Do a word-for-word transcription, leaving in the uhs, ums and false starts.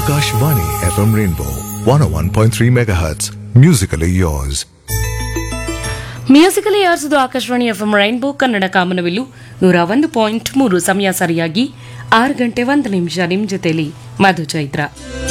Akashvani F M Rainbow one oh one point three megahertz. Musically yours. Musically ಆರ್ಸಿದು Akashvani FM rainbow Kannada ಕಾಮನವಿಲ್ಲು ನೂರ ಒಂದು point ಮೂರು ಸಮಯ ಸರಿಯಾಗಿ ಆರು ಗಂಟೆ ಒಂದು ನಿಮಿಷ ನಿಮ್ಮ ಜೊತೆಲಿ ಮಧು ಚೈತ್ರ.